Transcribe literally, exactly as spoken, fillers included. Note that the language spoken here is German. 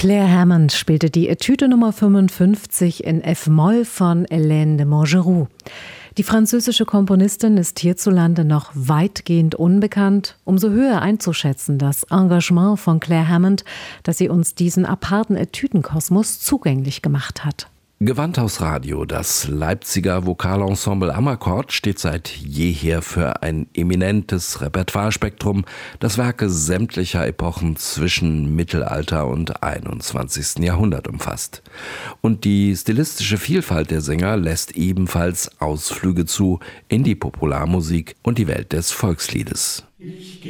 Claire Hammond spielte die Etüde Nummer fünfundfünfzig in F-Moll von Hélène de Montgeroux. Die französische Komponistin ist hierzulande noch weitgehend unbekannt. Umso höher einzuschätzen das Engagement von Claire Hammond, dass sie uns diesen aparten Etüdenkosmos zugänglich gemacht hat. Gewandhaus Radio, das Leipziger Vokalensemble Amakord, steht seit jeher für ein eminentes Repertoirespektrum, das Werke sämtlicher Epochen zwischen Mittelalter und einundzwanzigsten Jahrhundert umfasst. Und die stilistische Vielfalt der Sänger lässt ebenfalls Ausflüge zu in die Popularmusik und die Welt des Volksliedes.